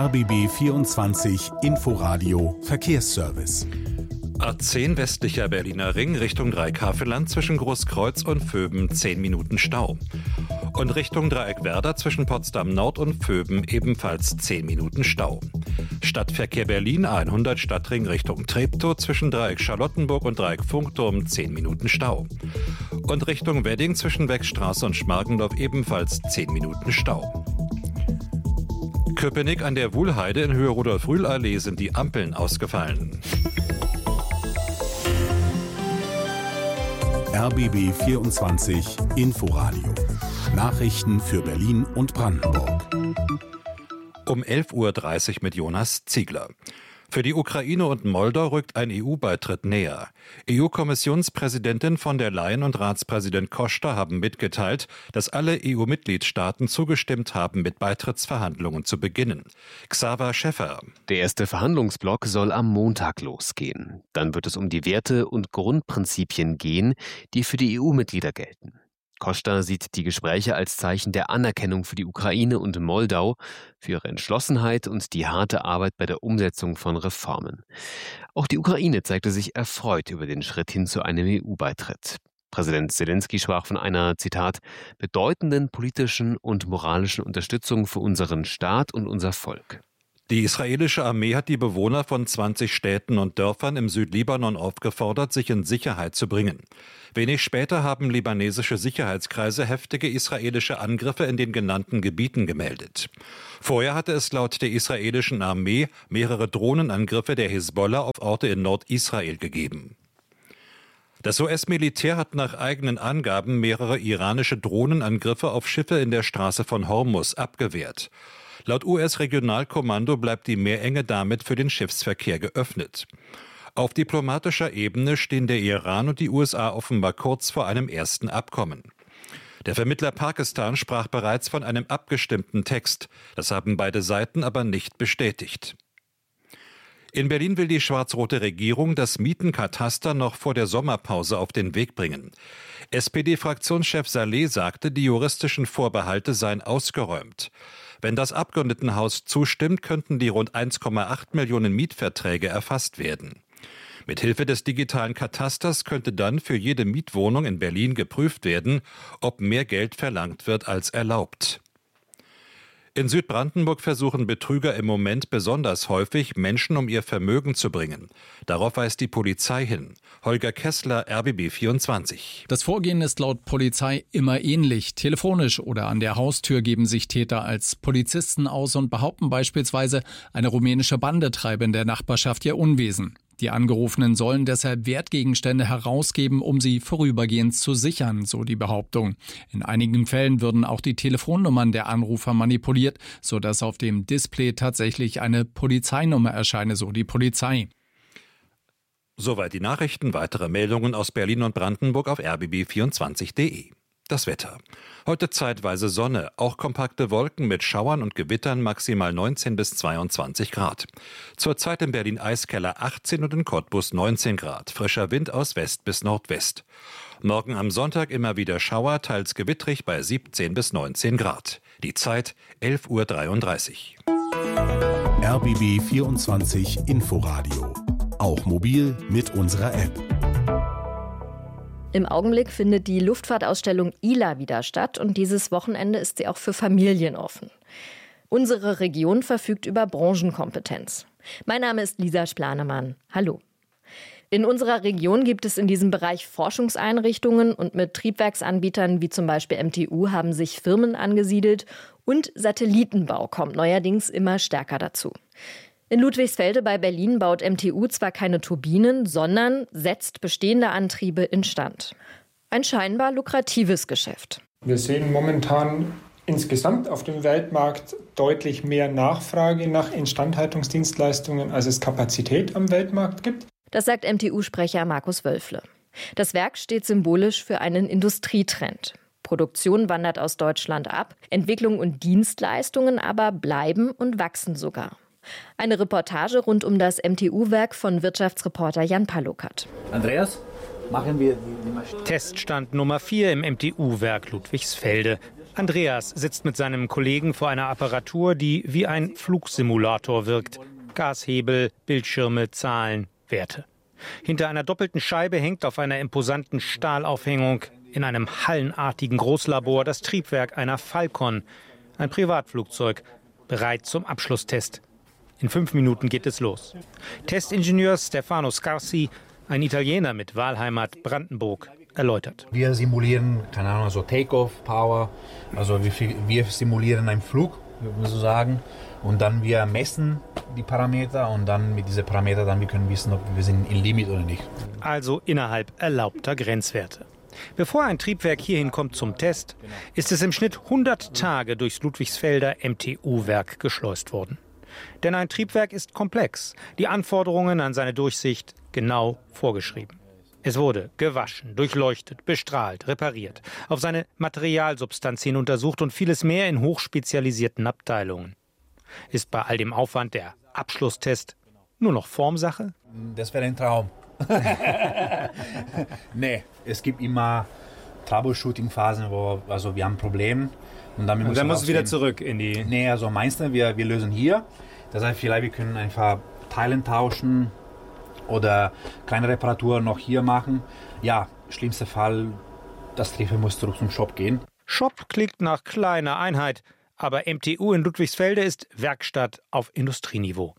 RBB 24 Inforadio Verkehrsservice. A10 westlicher Berliner Ring Richtung Dreieck-Havelland zwischen Großkreuz und Vöben 10 Minuten Stau. Und Richtung Dreieck-Werder zwischen Potsdam Nord und Vöben ebenfalls 10 Minuten Stau. Stadtverkehr Berlin A100 Stadtring Richtung Treptow zwischen Dreieck Charlottenburg und Dreieck Funkturm 10 Minuten Stau. Und Richtung Wedding zwischen Wegstraße und Schmargendorf ebenfalls 10 Minuten Stau. Köpenick an der Wuhlheide in Höhe Rudolf-Rühl-Allee sind die Ampeln ausgefallen. RBB 24 Inforadio. Nachrichten für Berlin und Brandenburg. Um 11.30 Uhr mit Jonas Ziegler. Für die Ukraine und Moldau rückt ein EU-Beitritt näher. EU-Kommissionspräsidentin von der Leyen und Ratspräsident Costa haben mitgeteilt, dass alle EU-Mitgliedstaaten zugestimmt haben, mit Beitrittsverhandlungen zu beginnen. Xaver Schäffer. Der erste Verhandlungsblock soll am Montag losgehen. Dann wird es um die Werte und Grundprinzipien gehen, die für die EU-Mitglieder gelten. Costa sieht die Gespräche als Zeichen der Anerkennung für die Ukraine und Moldau, für ihre Entschlossenheit und die harte Arbeit bei der Umsetzung von Reformen. Auch die Ukraine zeigte sich erfreut über den Schritt hin zu einem EU-Beitritt. Präsident Selenskyj sprach von einer, Zitat, bedeutenden politischen und moralischen Unterstützung für unseren Staat und unser Volk. Die israelische Armee hat die Bewohner von 20 Städten und Dörfern im Südlibanon aufgefordert, sich in Sicherheit zu bringen. Wenig später haben libanesische Sicherheitskreise heftige israelische Angriffe in den genannten Gebieten gemeldet. Vorher hatte es laut der israelischen Armee mehrere Drohnenangriffe der Hisbollah auf Orte in Nordisrael gegeben. Das US-Militär hat nach eigenen Angaben mehrere iranische Drohnenangriffe auf Schiffe in der Straße von Hormuz abgewehrt. Laut US-Regionalkommando bleibt die Meerenge damit für den Schiffsverkehr geöffnet. Auf diplomatischer Ebene stehen der Iran und die USA offenbar kurz vor einem ersten Abkommen. Der Vermittler Pakistan sprach bereits von einem abgestimmten Text. Das haben beide Seiten aber nicht bestätigt. In Berlin will die schwarz-rote Regierung das Mietenkataster noch vor der Sommerpause auf den Weg bringen. SPD-Fraktionschef Saleh sagte, die juristischen Vorbehalte seien ausgeräumt. Wenn das Abgeordnetenhaus zustimmt, könnten die rund 1,8 Millionen Mietverträge erfasst werden. Mithilfe des digitalen Katasters könnte dann für jede Mietwohnung in Berlin geprüft werden, ob mehr Geld verlangt wird als erlaubt. In Südbrandenburg versuchen Betrüger im Moment besonders häufig, Menschen um ihr Vermögen zu bringen. Darauf weist die Polizei hin. Holger Kessler, RBB 24. Das Vorgehen ist laut Polizei immer ähnlich. Telefonisch oder an der Haustür geben sich Täter als Polizisten aus und behaupten beispielsweise, eine rumänische Bande treibe in der Nachbarschaft ihr Unwesen. Die Angerufenen sollen deshalb Wertgegenstände herausgeben, um sie vorübergehend zu sichern, so die Behauptung. In einigen Fällen würden auch die Telefonnummern der Anrufer manipuliert, sodass auf dem Display tatsächlich eine Polizeinummer erscheine, so die Polizei. Soweit die Nachrichten. Weitere Meldungen aus Berlin und Brandenburg auf rbb24.de. Das Wetter. Heute zeitweise Sonne, auch kompakte Wolken mit Schauern und Gewittern, maximal 19 bis 22 Grad. Zurzeit in Berlin Eiskeller 18 und in Cottbus 19 Grad. Frischer Wind aus West bis Nordwest. Morgen am Sonntag immer wieder Schauer, teils gewittrig bei 17 bis 19 Grad. Die Zeit 11.33 Uhr. RBB 24 Inforadio. Auch mobil mit unserer App. Im Augenblick findet die Luftfahrtausstellung ILA wieder statt und dieses Wochenende ist sie auch für Familien offen. Unsere Region verfügt über Branchenkompetenz. Mein Name ist Lisa Splanemann. Hallo. In unserer Region gibt es in diesem Bereich Forschungseinrichtungen und mit Triebwerksanbietern wie zum Beispiel MTU haben sich Firmen angesiedelt und Satellitenbau kommt neuerdings immer stärker dazu. In Ludwigsfelde bei Berlin baut MTU zwar keine Turbinen, sondern setzt bestehende Antriebe instand. Ein scheinbar lukratives Geschäft. Wir sehen momentan insgesamt auf dem Weltmarkt deutlich mehr Nachfrage nach Instandhaltungsdienstleistungen, als es Kapazität am Weltmarkt gibt. Das sagt MTU-Sprecher Markus Wölfle. Das Werk steht symbolisch für einen Industrietrend. Produktion wandert aus Deutschland ab, Entwicklung und Dienstleistungen aber bleiben und wachsen sogar. Eine Reportage rund um das MTU-Werk von Wirtschaftsreporter Jan Palukat. Andreas, machen wir die Teststand Nummer 4 im MTU-Werk Ludwigsfelde. Andreas sitzt mit seinem Kollegen vor einer Apparatur, die wie ein Flugsimulator wirkt. Gashebel, Bildschirme, Zahlen, Werte. Hinter einer doppelten Scheibe hängt auf einer imposanten Stahlaufhängung in einem hallenartigen Großlabor das Triebwerk einer Falcon, ein Privatflugzeug, bereit zum Abschlusstest. In 5 Minuten geht es los. Testingenieur Stefano Scarsi, ein Italiener mit Wahlheimat Brandenburg, erläutert. Wir simulieren, keine Ahnung, so Take-off, Power, also wir simulieren einen Flug, würde man so sagen. Und dann wir messen die Parameter und dann mit diesen Parametern dann wir können wissen, ob wir sind im Limit oder nicht. Also innerhalb erlaubter Grenzwerte. Bevor ein Triebwerk hierhin kommt zum Test, ist es im Schnitt 100 Tage durchs Ludwigsfelder MTU-Werk geschleust worden. Denn ein Triebwerk ist komplex, die Anforderungen an seine Durchsicht genau vorgeschrieben. Es wurde gewaschen, durchleuchtet, bestrahlt, repariert, auf seine Materialsubstanz hin untersucht und vieles mehr in hochspezialisierten Abteilungen. Ist bei all dem Aufwand der Abschlusstest nur noch Formsache? Das wäre ein Traum. Nee, es gibt immer Troubleshooting-Phasen, wo wir haben ein Problem. Und dann muss es wieder zurück in die... Nee, also meistens wir lösen hier. Das heißt, vielleicht wir können einfach Teilen tauschen oder kleine Reparaturen noch hier machen. Ja, schlimmster Fall, das Triebwerk muss zurück zum Shop gehen. Shop klingt nach kleiner Einheit. Aber MTU in Ludwigsfelde ist Werkstatt auf Industrieniveau.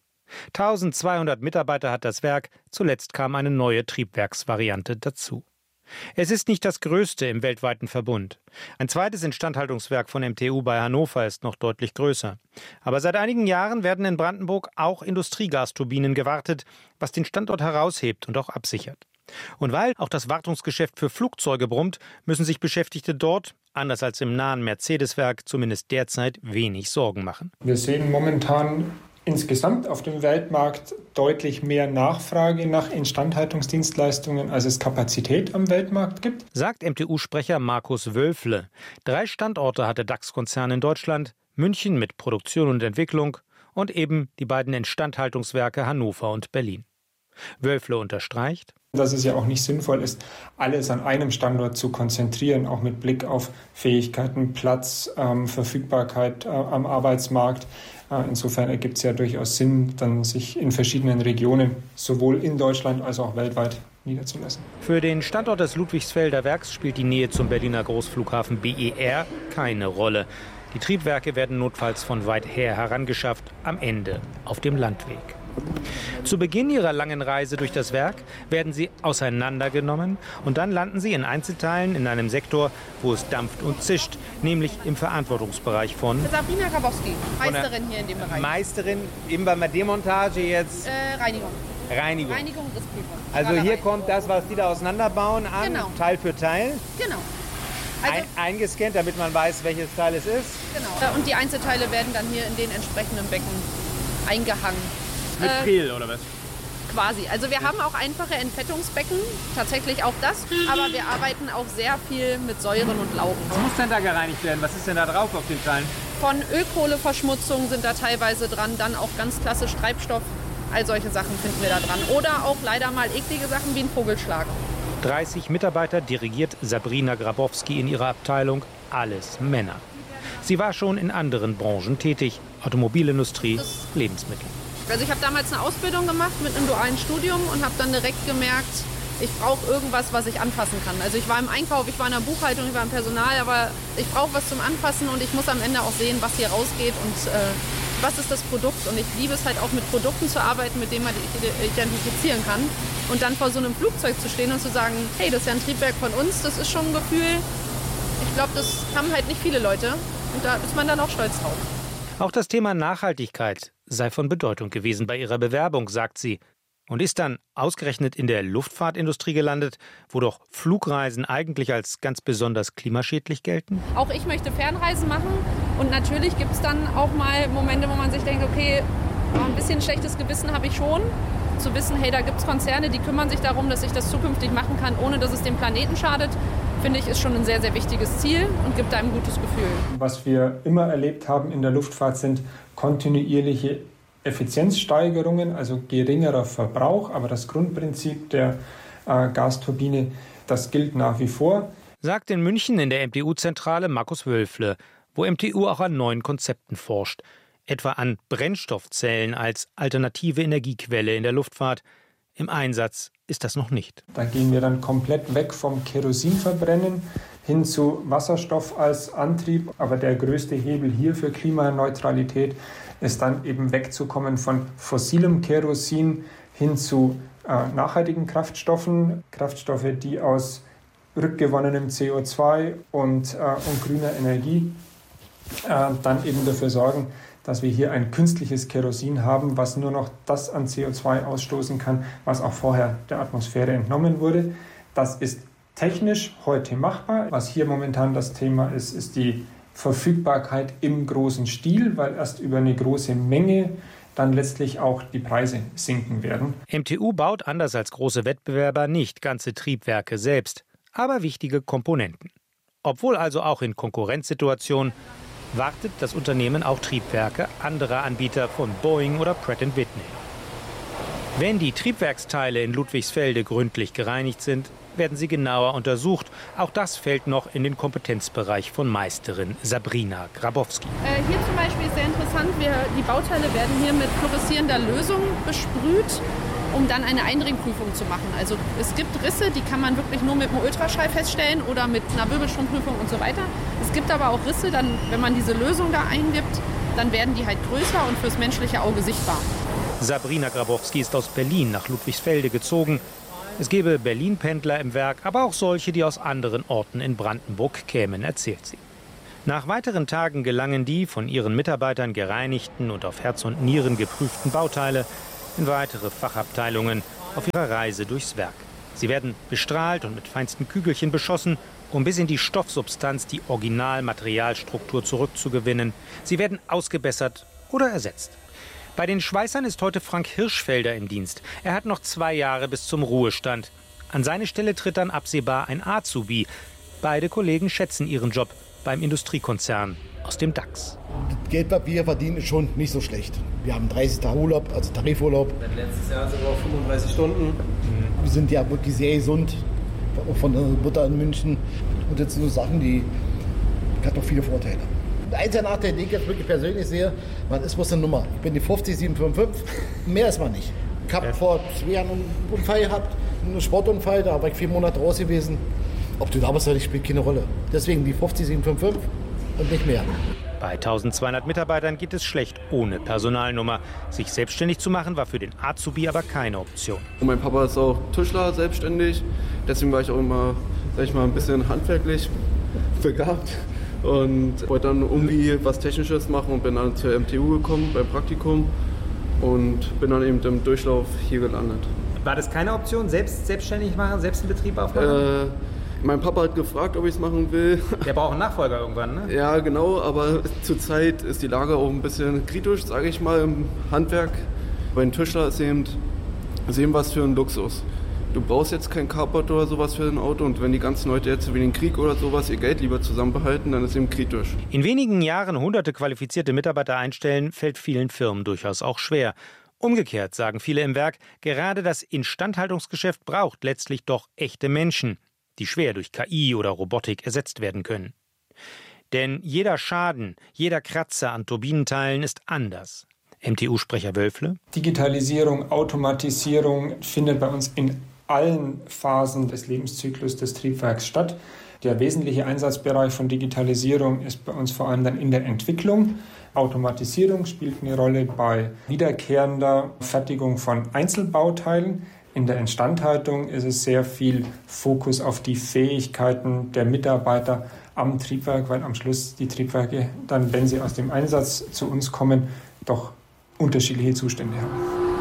1200 Mitarbeiter hat das Werk, zuletzt kam eine neue Triebwerksvariante dazu. Es ist nicht das größte im weltweiten Verbund. Ein zweites Instandhaltungswerk von MTU bei Hannover ist noch deutlich größer. Aber seit einigen Jahren werden in Brandenburg auch Industriegasturbinen gewartet, was den Standort heraushebt und auch absichert. Und weil auch das Wartungsgeschäft für Flugzeuge brummt, müssen sich Beschäftigte dort, anders als im nahen Mercedes-Werk, zumindest derzeit wenig Sorgen machen. Wir sehen momentan insgesamt auf dem Weltmarkt deutlich mehr Nachfrage nach Instandhaltungsdienstleistungen, als es Kapazität am Weltmarkt gibt, sagt MTU-Sprecher Markus Wölfle. 3 Standorte hat der DAX-Konzern in Deutschland, München mit Produktion und Entwicklung und eben die beiden Instandhaltungswerke Hannover und Berlin. Wölfle unterstreicht, dass es ja auch nicht sinnvoll ist, alles an einem Standort zu konzentrieren, auch mit Blick auf Fähigkeiten, Platz, Verfügbarkeit am Arbeitsmarkt. Insofern ergibt es ja durchaus Sinn, dann sich in verschiedenen Regionen, sowohl in Deutschland als auch weltweit, niederzulassen. Für den Standort des Ludwigsfelder Werks spielt die Nähe zum Berliner Großflughafen BER keine Rolle. Die Triebwerke werden notfalls von weit her herangeschafft, am Ende auf dem Landweg. Zu Beginn ihrer langen Reise durch das Werk werden sie auseinandergenommen und dann landen sie in Einzelteilen in einem Sektor, wo es dampft und zischt, nämlich im Verantwortungsbereich von Sabrina Grabowski, Meisterin hier in dem Bereich. Meisterin eben bei der Demontage jetzt? Reinigung. Reinigung, Rissprüfung. Also hier kommt das, was die da auseinanderbauen, an, genau. Teil für Teil? Genau. Also eingescannt, damit man weiß, welches Teil es ist? Genau. Und die Einzelteile werden dann hier in den entsprechenden Becken eingehangen. Mit Priel oder was? Quasi. Also wir haben auch einfache Entfettungsbecken, tatsächlich auch das, aber wir arbeiten auch sehr viel mit Säuren und Laugen. Was muss denn da gereinigt werden? Was ist denn da drauf auf den Teilen? Von Ölkohleverschmutzung sind da teilweise dran, dann auch ganz klassisch Treibstoff, all solche Sachen finden wir da dran. Oder auch leider mal eklige Sachen wie ein Vogelschlag. 30 Mitarbeiter dirigiert Sabrina Grabowski in ihrer Abteilung, alles Männer. Sie war schon in anderen Branchen tätig, Automobilindustrie, Lebensmittel. Also ich habe damals eine Ausbildung gemacht mit einem dualen Studium und habe dann direkt gemerkt, ich brauche irgendwas, was ich anfassen kann. Also ich war im Einkauf, ich war in der Buchhaltung, ich war im Personal, aber ich brauche was zum Anfassen und ich muss am Ende auch sehen, was hier rausgeht und was ist das Produkt. Und ich liebe es halt auch mit Produkten zu arbeiten, mit denen man identifizieren kann. Und dann vor so einem Flugzeug zu stehen und zu sagen, hey, das ist ja ein Triebwerk von uns, das ist schon ein Gefühl. Ich glaube, das haben halt nicht viele Leute und da ist man dann auch stolz drauf. Auch das Thema Nachhaltigkeit sei von Bedeutung gewesen bei ihrer Bewerbung, sagt sie. Und ist dann ausgerechnet in der Luftfahrtindustrie gelandet, wo doch Flugreisen eigentlich als ganz besonders klimaschädlich gelten? Auch ich möchte Fernreisen machen. Und natürlich gibt es dann auch mal Momente, wo man sich denkt, okay, ein bisschen schlechtes Gewissen habe ich schon. Zu wissen, hey, da gibt es Konzerne, die kümmern sich darum, dass ich das zukünftig machen kann, ohne dass es dem Planeten schadet, finde ich, ist schon ein sehr, sehr wichtiges Ziel und gibt einem ein gutes Gefühl. Was wir immer erlebt haben in der Luftfahrt sind kontinuierliche Effizienzsteigerungen, also geringerer Verbrauch. Aber das Grundprinzip der Gasturbine, das gilt nach wie vor. sagt in München in der MTU-Zentrale Markus Wölfle, wo MTU auch an neuen Konzepten forscht, etwa an Brennstoffzellen als alternative Energiequelle in der Luftfahrt. Im Einsatz ist das noch nicht. Da gehen wir dann komplett weg vom Kerosinverbrennen hin zu Wasserstoff als Antrieb. Aber der größte Hebel hier für Klimaneutralität ist dann eben wegzukommen von fossilem Kerosin hin zu nachhaltigen Kraftstoffen. Kraftstoffe, die aus rückgewonnenem CO2 und grüner Energie dann eben dafür sorgen, dass wir hier ein künstliches Kerosin haben, was nur noch das an CO2 ausstoßen kann, was auch vorher der Atmosphäre entnommen wurde. Das ist technisch heute machbar. Was hier momentan das Thema ist, ist die Verfügbarkeit im großen Stil, weil erst über eine große Menge dann letztlich auch die Preise sinken werden. MTU baut anders als große Wettbewerber nicht ganze Triebwerke selbst, aber wichtige Komponenten. Obwohl also auch in Konkurrenzsituationen wartet das Unternehmen auch Triebwerke anderer Anbieter von Boeing oder Pratt & Whitney. Wenn die Triebwerksteile in Ludwigsfelde gründlich gereinigt sind, werden sie genauer untersucht. Auch das fällt noch in den Kompetenzbereich von Meisterin Sabrina Grabowski. Hier zum Beispiel ist sehr interessant, die Bauteile werden hier mit fluoreszierender Lösung besprüht, um dann eine Einringprüfung zu machen. Also es gibt Risse, die kann man wirklich nur mit einem Ultraschall feststellen oder mit einer Wirbelstromprüfung und so weiter. Es gibt aber auch Risse, dann, wenn man diese Lösung da eingibt, dann werden die halt größer und fürs menschliche Auge sichtbar. Sabrina Grabowski ist aus Berlin nach Ludwigsfelde gezogen. Es gebe Berlin-Pendler im Werk, aber auch solche, die aus anderen Orten in Brandenburg kämen, erzählt sie. Nach weiteren Tagen gelangen die von ihren Mitarbeitern gereinigten und auf Herz und Nieren geprüften Bauteile in weitere Fachabteilungen auf ihrer Reise durchs Werk. Sie werden bestrahlt und mit feinsten Kügelchen beschossen, um bis in die Stoffsubstanz die Originalmaterialstruktur zurückzugewinnen. Sie werden ausgebessert oder ersetzt. Bei den Schweißern ist heute Frank Hirschfelder im Dienst. Er hat noch 2 Jahre bis zum Ruhestand. An seine Stelle tritt dann absehbar ein Azubi. Beide Kollegen schätzen ihren Job beim Industriekonzern aus dem DAX. Das Geld, was wir verdienen, ist schon nicht so schlecht. Wir haben 30 Tage Urlaub, also Tarifurlaub. Letztes Jahr sind wir auf 35 Stunden. Wir sind ja wirklich sehr gesund, auch von der Mutter in München. Und das sind so Sachen, die hat noch viele Vorteile. Der einzige Nachteil, den ich jetzt wirklich persönlich sehe, man ist bloß eine Nummer. Ich bin die 50755, mehr ist man nicht. Ich habe vor 2 Jahren einen Unfall gehabt, einen Sportunfall, da war ich 4 Monate raus gewesen. Ob du da bist oder nicht, spielt keine Rolle. Deswegen die 50755 und nicht mehr. Bei 1200 Mitarbeitern geht es schlecht ohne Personalnummer. Sich selbstständig zu machen, war für den Azubi aber keine Option. Mein Papa ist auch Tischler, selbstständig. Deswegen war ich auch immer, sag ich mal, ein bisschen handwerklich begabt. Und wollte dann irgendwie was Technisches machen und bin dann zur MTU gekommen beim Praktikum und bin dann eben im Durchlauf hier gelandet. War das keine Option, selbstständig machen, selbst einen Betrieb aufmachen? Mein Papa hat gefragt, ob ich es machen will. Der braucht einen Nachfolger irgendwann, ne? Ja, genau, aber zurzeit ist die Lage auch ein bisschen kritisch, sage ich mal, im Handwerk. Bei einem Tischler ist eben was für ein Luxus. Du brauchst jetzt kein Carport oder sowas für ein Auto und wenn die ganzen Leute jetzt wegen Krieg oder sowas ihr Geld lieber zusammenbehalten, dann ist es eben kritisch. In wenigen Jahren hunderte qualifizierte Mitarbeiter einstellen, fällt vielen Firmen durchaus auch schwer. Umgekehrt sagen viele im Werk, gerade das Instandhaltungsgeschäft braucht letztlich doch echte Menschen, die schwer durch KI oder Robotik ersetzt werden können. Denn jeder Schaden, jeder Kratzer an Turbinenteilen ist anders. MTU-Sprecher Wölfle: Digitalisierung, Automatisierung findet bei uns in allen Phasen des Lebenszyklus des Triebwerks statt. Der wesentliche Einsatzbereich von Digitalisierung ist bei uns vor allem dann in der Entwicklung. Automatisierung spielt eine Rolle bei wiederkehrender Fertigung von Einzelbauteilen. In der Instandhaltung ist es sehr viel Fokus auf die Fähigkeiten der Mitarbeiter am Triebwerk, weil am Schluss die Triebwerke dann, wenn sie aus dem Einsatz zu uns kommen, doch unterschiedliche Zustände haben.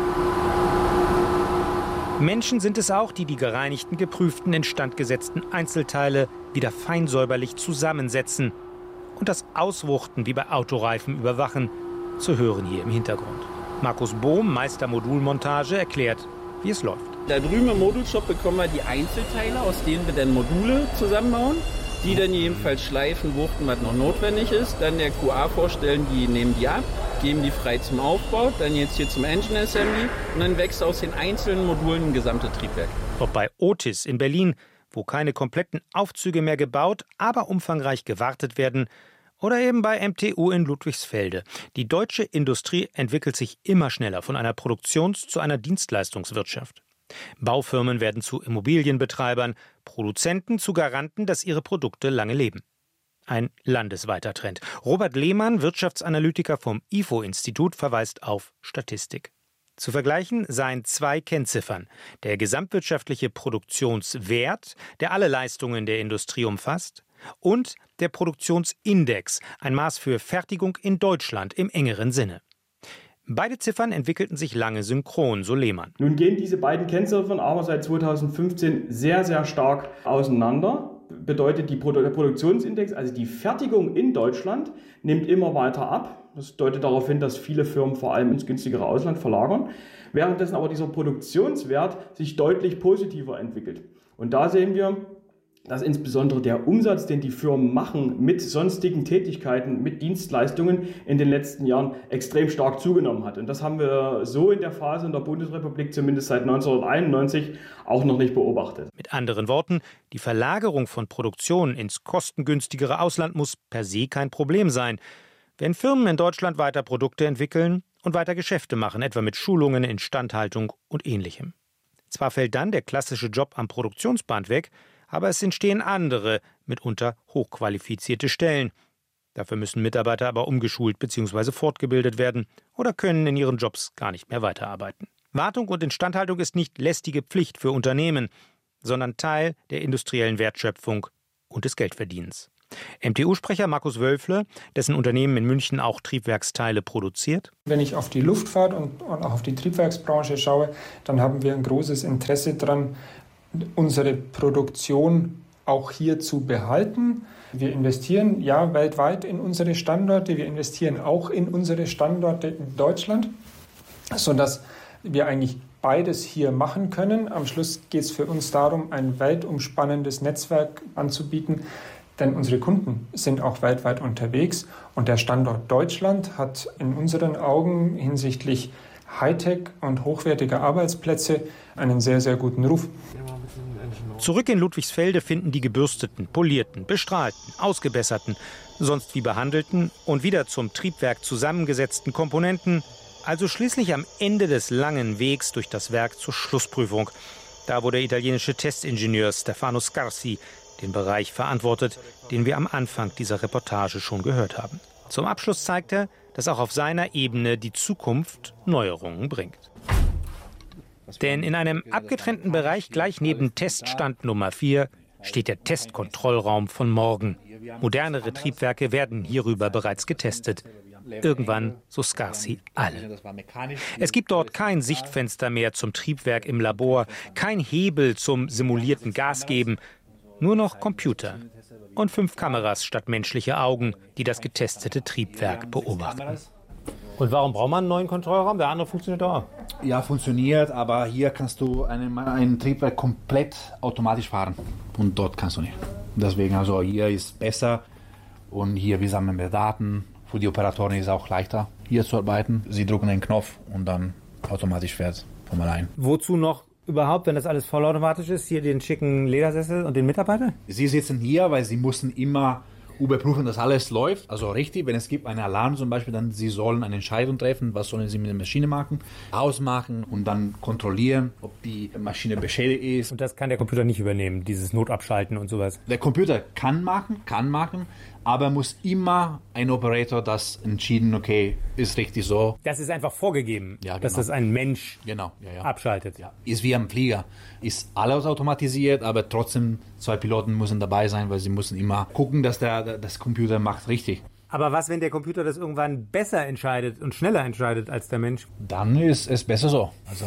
Menschen sind es auch, die gereinigten, geprüften, instandgesetzten Einzelteile wieder fein säuberlich zusammensetzen und das Auswuchten wie bei Autoreifen überwachen, zu hören hier im Hintergrund. Markus Bohm, Meister Modulmontage, erklärt, wie es läuft. Da drüben im Modulshop bekommen wir die Einzelteile, aus denen wir dann Module zusammenbauen, die dann jedenfalls schleifen, wuchten, was noch notwendig ist, dann der QA vorstellen, die nehmen die ab, geben die frei zum Aufbau, dann jetzt hier zum Engine Assembly und dann wächst aus den einzelnen Modulen ein gesamtes Triebwerk. Ob bei Otis in Berlin, wo keine kompletten Aufzüge mehr gebaut, aber umfangreich gewartet werden. Oder eben bei MTU in Ludwigsfelde. Die deutsche Industrie entwickelt sich immer schneller von einer Produktions- zu einer Dienstleistungswirtschaft. Baufirmen werden zu Immobilienbetreibern, Produzenten zu Garanten, dass ihre Produkte lange leben. Ein landesweiter Trend. Robert Lehmann, Wirtschaftsanalytiker vom IFO-Institut, verweist auf Statistik. Zu vergleichen seien 2 Kennziffern. Der gesamtwirtschaftliche Produktionswert, der alle Leistungen der Industrie umfasst, und der Produktionsindex, ein Maß für Fertigung in Deutschland im engeren Sinne. Beide Ziffern entwickelten sich lange synchron, so Lehmann. Nun gehen diese beiden Kennziffern aber seit 2015 sehr, sehr stark auseinander. Bedeutet, der Produktionsindex, also die Fertigung in Deutschland, nimmt immer weiter ab. Das deutet darauf hin, dass viele Firmen vor allem ins günstigere Ausland verlagern, währenddessen aber dieser Produktionswert sich deutlich positiver entwickelt. Und da sehen wir, dass insbesondere der Umsatz, den die Firmen machen mit sonstigen Tätigkeiten, mit Dienstleistungen in den letzten Jahren extrem stark zugenommen hat. Und das haben wir so in der Phase in der Bundesrepublik zumindest seit 1991 auch noch nicht beobachtet. Mit anderen Worten, die Verlagerung von Produktion ins kostengünstigere Ausland muss per se kein Problem sein. Wenn Firmen in Deutschland weiter Produkte entwickeln und weiter Geschäfte machen, etwa mit Schulungen, Instandhaltung und Ähnlichem. Zwar fällt dann der klassische Job am Produktionsband weg, aber es entstehen andere, mitunter hochqualifizierte Stellen. Dafür müssen Mitarbeiter aber umgeschult bzw. fortgebildet werden oder können in ihren Jobs gar nicht mehr weiterarbeiten. Wartung und Instandhaltung ist nicht lästige Pflicht für Unternehmen, sondern Teil der industriellen Wertschöpfung und des Geldverdienens. MTU-Sprecher Markus Wölfle, dessen Unternehmen in München auch Triebwerksteile produziert. Wenn ich auf die Luftfahrt und auch auf die Triebwerksbranche schaue, dann haben wir ein großes Interesse daran, unsere Produktion auch hier zu behalten. Wir investieren ja weltweit in unsere Standorte, wir investieren auch in unsere Standorte in Deutschland, sodass wir eigentlich beides hier machen können. Am Schluss geht es für uns darum, ein weltumspannendes Netzwerk anzubieten, denn unsere Kunden sind auch weltweit unterwegs und der Standort Deutschland hat in unseren Augen hinsichtlich Hightech und hochwertiger Arbeitsplätze einen sehr, sehr guten Ruf. Zurück in Ludwigsfelde finden die gebürsteten, polierten, bestrahlten, ausgebesserten, sonst wie behandelten und wieder zum Triebwerk zusammengesetzten Komponenten, also schließlich am Ende des langen Wegs durch das Werk zur Schlussprüfung. Da wo der italienische Testingenieur Stefano Scarsi den Bereich verantwortet, den wir am Anfang dieser Reportage schon gehört haben. Zum Abschluss zeigt er, dass auch auf seiner Ebene die Zukunft Neuerungen bringt. Denn in einem abgetrennten Bereich gleich neben Teststand Nummer 4 steht der Testkontrollraum von morgen. Modernere Triebwerke werden hierüber bereits getestet. Irgendwann, so Scarsi, alle. Es gibt dort kein Sichtfenster mehr zum Triebwerk im Labor, kein Hebel zum simulierten Gasgeben, nur noch Computer und 5 Kameras statt menschliche Augen, die das getestete Triebwerk beobachten. Und warum braucht man einen neuen Kontrollraum? Der andere funktioniert auch. Ja, funktioniert, aber hier kannst du ein Triebwerk komplett automatisch fahren und dort kannst du nicht. Deswegen, also hier ist besser und hier wir sammeln wir Daten. Für die Operatoren ist es auch leichter, hier zu arbeiten. Sie drücken den Knopf und dann automatisch fährt von allein. Wozu noch überhaupt, wenn das alles vollautomatisch ist, hier den schicken Ledersessel und den Mitarbeiter? Sie sitzen hier, weil sie mussten immer überprüfen, dass alles läuft, also richtig, wenn es gibt einen Alarm zum Beispiel, dann sie sollen eine Entscheidung treffen, was sollen sie mit der Maschine machen, ausmachen und dann kontrollieren, ob die Maschine beschädigt ist. Und das kann der Computer nicht übernehmen, dieses Notabschalten und sowas? Der Computer kann machen, aber muss immer ein Operator das entschieden, okay, ist richtig so. Das ist einfach vorgegeben, ja, genau. Dass das ein Mensch abschaltet. Ja. Ist wie am Flieger. Ist alles automatisiert, aber trotzdem 2 Piloten müssen dabei sein, weil sie müssen immer gucken, dass das Computer macht richtig. Aber was, wenn der Computer das irgendwann besser entscheidet und schneller entscheidet als der Mensch? Dann ist es besser so. Also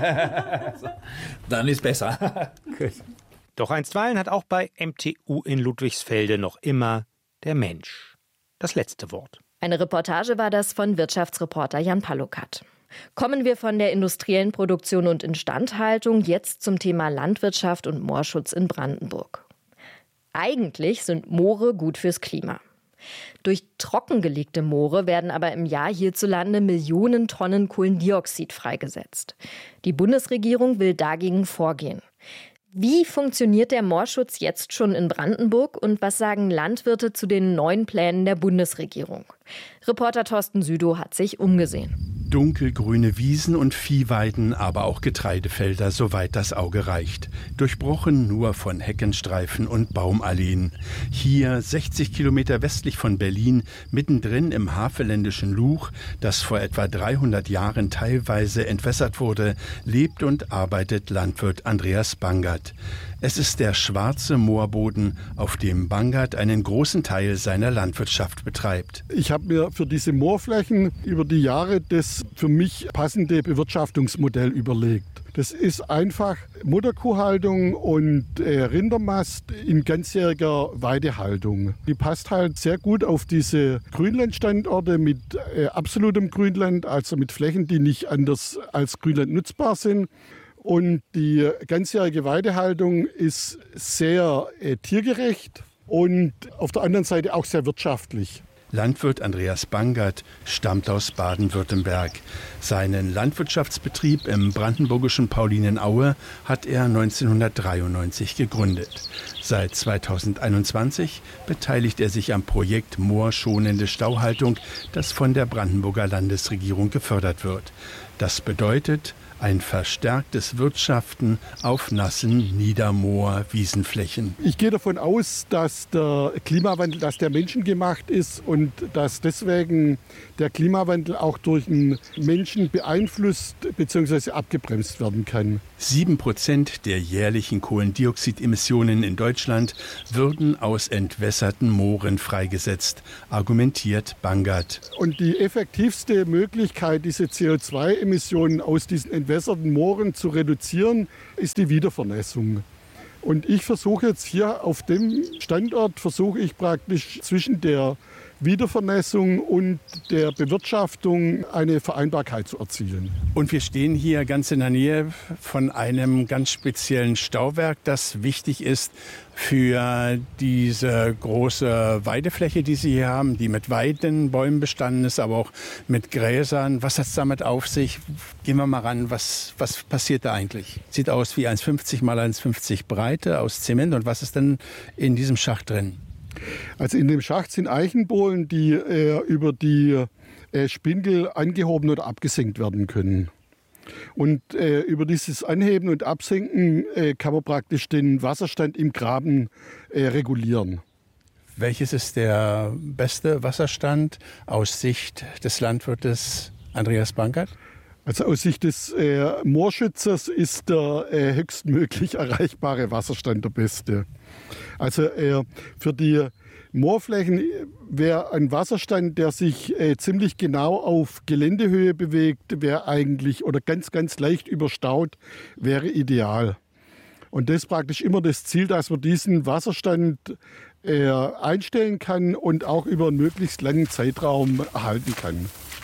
dann ist besser. Gut. Doch einstweilen hat auch bei MTU in Ludwigsfelde noch immer der Mensch das letzte Wort. Eine Reportage war das von Wirtschaftsreporter Jan Palukat. Kommen wir von der industriellen Produktion und Instandhaltung jetzt zum Thema Landwirtschaft und Moorschutz in Brandenburg. Eigentlich sind Moore gut fürs Klima. Durch trockengelegte Moore werden aber im Jahr hierzulande Millionen Tonnen Kohlendioxid freigesetzt. Die Bundesregierung will dagegen vorgehen. Wie funktioniert der Moorschutz jetzt schon in Brandenburg und was sagen Landwirte zu den neuen Plänen der Bundesregierung? Reporter Thorsten Südow hat sich umgesehen. Dunkelgrüne Wiesen und Viehweiden, aber auch Getreidefelder, soweit das Auge reicht. Durchbrochen nur von Heckenstreifen und Baumalleen. Hier, 60 Kilometer westlich von Berlin, mittendrin im havelländischen Luch, das vor etwa 300 Jahren teilweise entwässert wurde, lebt und arbeitet Landwirt Andreas Bangert. Es ist der schwarze Moorboden, auf dem Bangert einen großen Teil seiner Landwirtschaft betreibt. Ich habe mir für diese Moorflächen über die Jahre das für mich passende Bewirtschaftungsmodell überlegt. Das ist einfach Mutterkuhhaltung und Rindermast in ganzjähriger Weidehaltung. Die passt halt sehr gut auf diese Grünlandstandorte mit absolutem Grünland, also mit Flächen, die nicht anders als Grünland nutzbar sind. Und die ganzjährige Weidehaltung ist sehr tiergerecht und auf der anderen Seite auch sehr wirtschaftlich. Landwirt Andreas Bangert stammt aus Baden-Württemberg. Seinen Landwirtschaftsbetrieb im brandenburgischen Paulinen-Aue hat er 1993 gegründet. Seit 2021 beteiligt er sich am Projekt Moorschonende Stauhaltung, das von der Brandenburger Landesregierung gefördert wird. Das bedeutet ein verstärktes Wirtschaften auf nassen Niedermoor-Wiesenflächen. Ich gehe davon aus, dass der Klimawandel, dass der menschengemacht ist und dass deswegen der Klimawandel auch durch den Menschen beeinflusst bzw. abgebremst werden kann. 7% der jährlichen Kohlendioxidemissionen in Deutschland würden aus entwässerten Mooren freigesetzt, argumentiert Bangert. Und die effektivste Möglichkeit, diese CO2-Emissionen aus diesen entwässerten Mooren zu reduzieren, ist die Wiedervernässung. Und ich versuche jetzt hier auf dem Standort, praktisch zwischen der Wiedervernässung und der Bewirtschaftung eine Vereinbarkeit zu erzielen. Und wir stehen hier ganz in der Nähe von einem ganz speziellen Stauwerk, das wichtig ist für diese große Weidefläche, die Sie hier haben, die mit Weiden, Bäumen bestanden ist, aber auch mit Gräsern. Was hat es damit auf sich? Gehen wir mal ran, was passiert da eigentlich? Sieht aus wie 1,50 mal 1,50 Breite aus Zement. Und was ist denn in diesem Schacht drin? Also in dem Schacht sind Eichenbohlen, die über die Spindel angehoben oder abgesenkt werden können. Und über dieses Anheben und Absenken kann man praktisch den Wasserstand im Graben regulieren. Welches ist der beste Wasserstand aus Sicht des Landwirtes Andreas Bangert? Also aus Sicht des Moorschützers ist der höchstmöglich erreichbare Wasserstand der beste. Also für die Moorflächen wäre ein Wasserstand, der sich ziemlich genau auf Geländehöhe bewegt, wäre eigentlich oder ganz, ganz leicht überstaut, wäre ideal. Und das ist praktisch immer das Ziel, dass man diesen Wasserstand einstellen kann und auch über einen möglichst langen Zeitraum erhalten kann.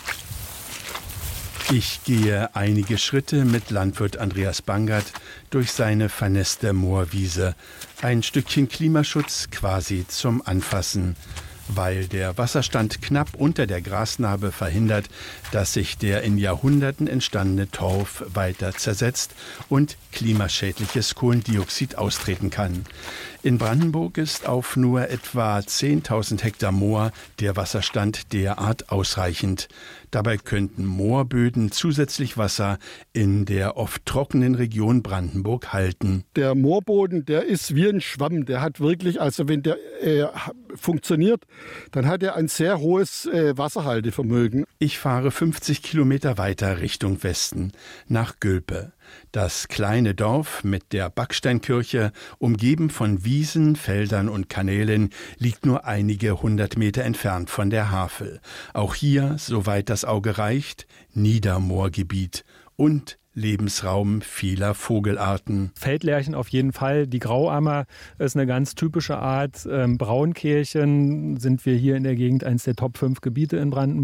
Ich gehe einige Schritte mit Landwirt Andreas Bangert durch seine vernässte Moorwiese. Ein Stückchen Klimaschutz quasi zum Anfassen, weil der Wasserstand knapp unter der Grasnarbe verhindert, dass sich der in Jahrhunderten entstandene Torf weiter zersetzt und klimaschädliches Kohlendioxid austreten kann. In Brandenburg ist auf nur etwa 10.000 Hektar Moor der Wasserstand derart ausreichend. Dabei könnten Moorböden zusätzlich Wasser in der oft trockenen Region Brandenburg halten. Der Moorboden, der ist wie ein Schwamm. Der hat wirklich, also wenn der funktioniert, dann hat er ein sehr hohes Wasserhaltevermögen. Ich fahre 50 Kilometer weiter Richtung Westen, nach Gülpe. Das kleine Dorf mit der Backsteinkirche, umgeben von Wiesen, Feldern und Kanälen, liegt nur einige 100 Meter entfernt von der Havel. Auch hier, soweit das Auge reicht, Niedermoorgebiet und Lebensraum vieler Vogelarten. Feldlerchen auf jeden Fall. Die Grauammer ist eine ganz typische Art. Braunkehlchen sind wir hier in der Gegend eines der Top 5 Gebiete in Brandenburg.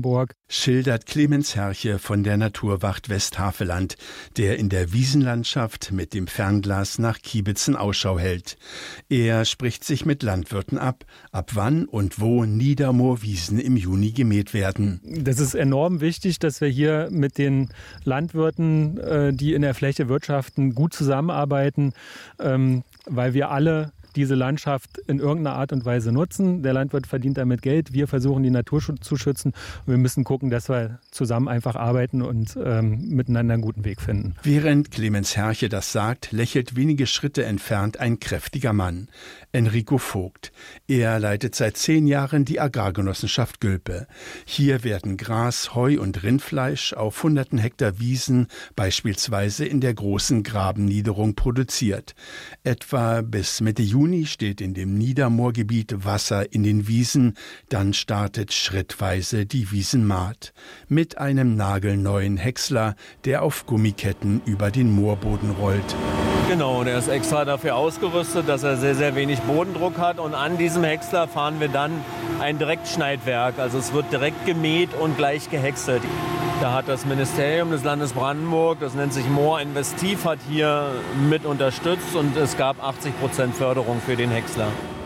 schildert Clemens Herche von der Naturwacht Westhaveland, der in der Wiesenlandschaft mit dem Fernglas nach Kiebitzen Ausschau hält. Er spricht sich mit Landwirten ab wann und wo Niedermoorwiesen im Juni gemäht werden. Das ist enorm wichtig, dass wir hier mit den Landwirten, die in der Fläche wirtschaften, gut zusammenarbeiten, weil wir alle diese Landschaft in irgendeiner Art und Weise nutzen. Der Landwirt verdient damit Geld. Wir versuchen, die Natur zu schützen. Und wir müssen gucken, dass wir zusammen einfach arbeiten und miteinander einen guten Weg finden. Während Clemens Herche das sagt, lächelt wenige Schritte entfernt ein kräftiger Mann. Enrico Vogt. Er leitet seit 10 Jahren die Agrargenossenschaft Gülpe. Hier werden Gras, Heu und Rindfleisch auf hunderten Hektar Wiesen, beispielsweise in der großen Grabenniederung, produziert. Etwa bis Mitte Juni steht in dem Niedermoorgebiet Wasser in den Wiesen, dann startet schrittweise die Wiesenmaat. Mit einem nagelneuen Häcksler, der auf Gummiketten über den Moorboden rollt. Genau, der ist extra dafür ausgerüstet, dass er sehr, sehr wenig Bodendruck hat. Und an diesem Häcksler fahren wir dann ein Direktschneidwerk. Also es wird direkt gemäht und gleich gehäckselt. Da hat das Ministerium des Landes Brandenburg, das nennt sich Moor Investiv, hat hier mit unterstützt und es gab 80% Förderung für den Häcksler.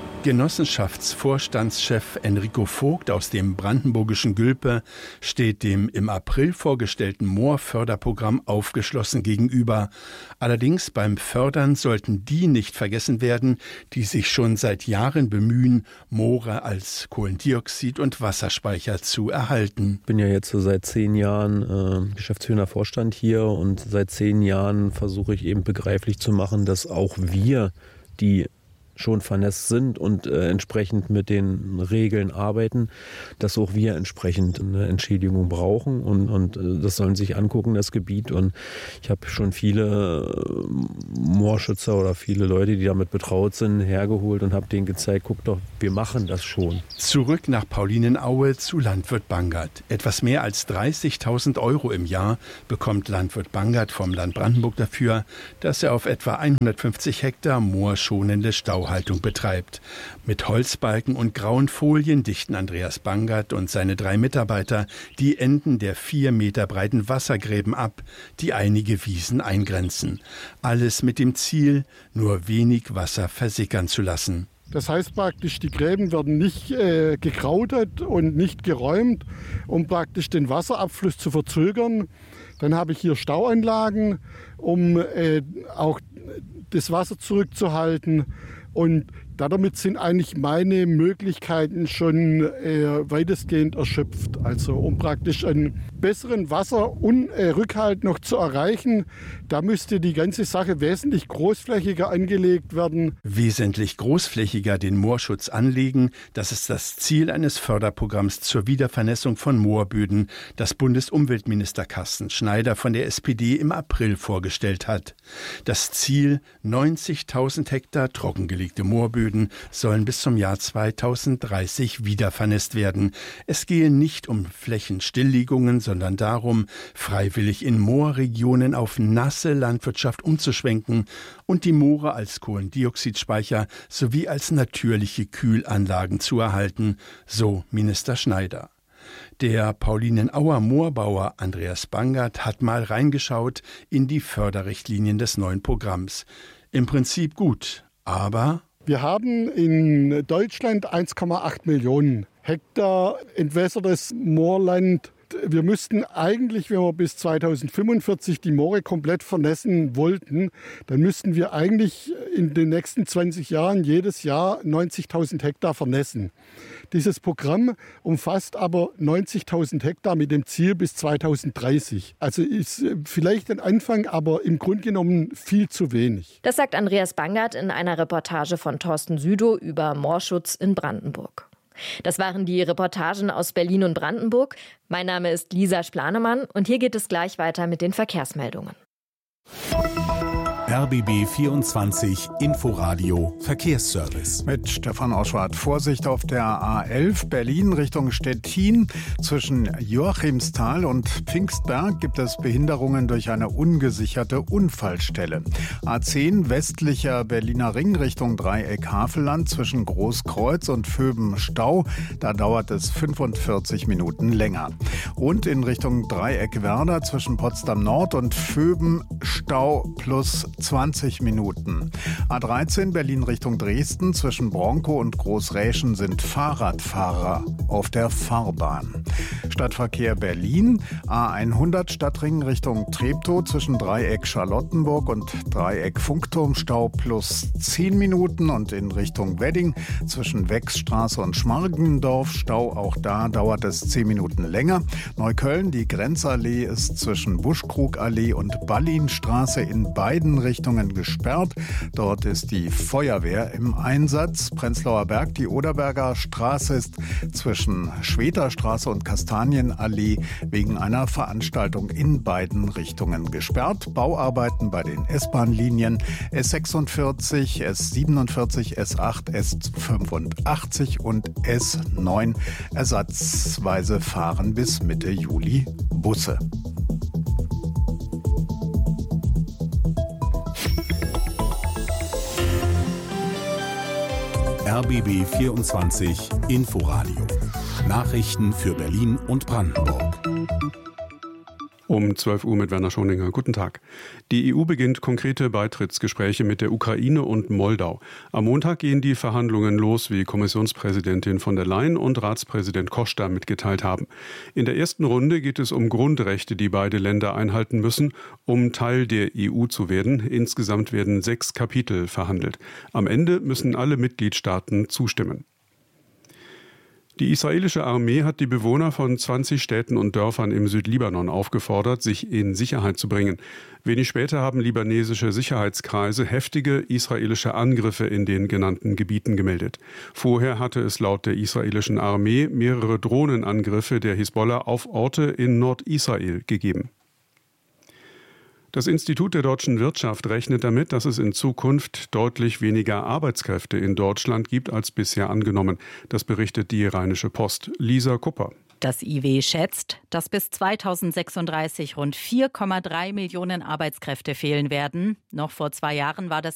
Genossenschaftsvorstandschef Enrico Vogt aus dem brandenburgischen Gülpe steht dem im April vorgestellten Moorförderprogramm aufgeschlossen gegenüber. Allerdings beim Fördern sollten die nicht vergessen werden, die sich schon seit Jahren bemühen, Moore als Kohlendioxid- und Wasserspeicher zu erhalten. Ich bin ja jetzt so seit 10 Jahren geschäftsführender Vorstand hier und seit 10 Jahren versuche ich eben begreiflich zu machen, dass auch wir, die schon vernässt sind und entsprechend mit den Regeln arbeiten, dass auch wir entsprechend eine Entschädigung brauchen und das sollen sich angucken, das Gebiet. Und ich habe schon viele Moorschützer oder viele Leute, die damit betraut sind, hergeholt und habe denen gezeigt, guck doch, wir machen das schon. Zurück nach Paulinenaue zu Landwirt Bangert. Etwas mehr als 30.000 € im Jahr bekommt Landwirt Bangert vom Land Brandenburg dafür, dass er auf etwa 150 Hektar moorschonende Stauhaltung betreibt. Mit Holzbalken und grauen Folien dichten Andreas Bangert und seine 3 Mitarbeiter die Enden der 4 Meter breiten Wassergräben ab, die einige Wiesen eingrenzen. Alles mit dem Ziel, nur wenig Wasser versickern zu lassen. Das heißt praktisch, die Gräben werden nicht gekrautet und nicht geräumt, um praktisch den Wasserabfluss zu verzögern. Dann habe ich hier Stauanlagen, um auch das Wasser zurückzuhalten. Und damit sind eigentlich meine Möglichkeiten schon weitestgehend erschöpft. Also um praktisch einen besseren Wasserrückhalt noch zu erreichen, da müsste die ganze Sache wesentlich großflächiger angelegt werden. Wesentlich großflächiger den Moorschutz anlegen, das ist das Ziel eines Förderprogramms zur Wiedervernässung von Moorböden, das Bundesumweltminister Carsten Schneider von der SPD im April vorgestellt hat. Das Ziel, 90.000 Hektar trockengelegte Moorböden sollen bis zum Jahr 2030 wiedervernässt werden. Es gehe nicht um Flächenstilllegungen, sondern darum, freiwillig in Moorregionen auf nasse Landwirtschaft umzuschwenken und die Moore als Kohlendioxidspeicher sowie als natürliche Kühlanlagen zu erhalten, so Minister Schneider. Der Paulinenauer Moorbauer Andreas Bangert hat mal reingeschaut in die Förderrichtlinien des neuen Programms. Im Prinzip gut, aber wir haben in Deutschland 1,8 Millionen Hektar entwässertes Moorland. Wir müssten eigentlich, wenn wir bis 2045 die Moore komplett vernässen wollten, dann müssten wir eigentlich in den nächsten 20 Jahren jedes Jahr 90.000 Hektar vernässen. Dieses Programm umfasst aber 90.000 Hektar mit dem Ziel bis 2030. Also ist vielleicht ein Anfang, aber im Grunde genommen viel zu wenig. Das sagt Andreas Bangert in einer Reportage von Thorsten Südow über Moorschutz in Brandenburg. Das waren die Reportagen aus Berlin und Brandenburg. Mein Name ist Lisa Splanemann und hier geht es gleich weiter mit den Verkehrsmeldungen. RBB 24 Inforadio Verkehrsservice. Mit Stefan Oschwart. Vorsicht auf der A11 Berlin Richtung Stettin. Zwischen Joachimsthal und Pfingstberg gibt es Behinderungen durch eine ungesicherte Unfallstelle. A10 westlicher Berliner Ring Richtung Dreieck Havelland zwischen Großkreuz und Vöben Stau. Da dauert es 45 Minuten länger. Und in Richtung Dreieck Werder zwischen Potsdam Nord und Vöben Stau plus 20 Minuten. A13 Berlin Richtung Dresden zwischen Bronkow und Großräschen sind Fahrradfahrer auf der Fahrbahn. Stadtverkehr Berlin, A100 Stadtring Richtung Treptow zwischen Dreieck Charlottenburg und Dreieck Funkturmstau plus 10 Minuten und in Richtung Wedding zwischen Wechsstraße und Schmargendorf Stau, auch da dauert es 10 Minuten länger. Neukölln, die Grenzallee ist zwischen Buschkrugallee und Ballinstraße in beiden Richtungen gesperrt. Dort ist die Feuerwehr im Einsatz. Prenzlauer Berg, die Oderberger Straße ist zwischen Schweterstraße und Kastanienallee wegen einer Veranstaltung in beiden Richtungen gesperrt. Bauarbeiten bei den S-Bahn-Linien S46, S47, S8, S85 und S9 ersatzweise fahren bis Mitte Juli Busse. RBB 24 Inforadio. Nachrichten für Berlin und Brandenburg. Um 12 Uhr mit Werner Schoninger. Guten Tag. Die EU beginnt konkrete Beitrittsgespräche mit der Ukraine und Moldau. Am Montag gehen die Verhandlungen los, wie Kommissionspräsidentin von der Leyen und Ratspräsident Costa mitgeteilt haben. In der ersten Runde geht es um Grundrechte, die beide Länder einhalten müssen, um Teil der EU zu werden. Insgesamt werden 6 Kapitel verhandelt. Am Ende müssen alle Mitgliedstaaten zustimmen. Die israelische Armee hat die Bewohner von 20 Städten und Dörfern im Südlibanon aufgefordert, sich in Sicherheit zu bringen. Wenig später haben libanesische Sicherheitskreise heftige israelische Angriffe in den genannten Gebieten gemeldet. Vorher hatte es laut der israelischen Armee mehrere Drohnenangriffe der Hisbollah auf Orte in Nordisrael gegeben. Das Institut der deutschen Wirtschaft rechnet damit, dass es in Zukunft deutlich weniger Arbeitskräfte in Deutschland gibt als bisher angenommen. Das berichtet die Rheinische Post. Lisa Kupper. Das IW schätzt, dass bis 2036 rund 4,3 Millionen Arbeitskräfte fehlen werden. Noch vor 2 Jahren war das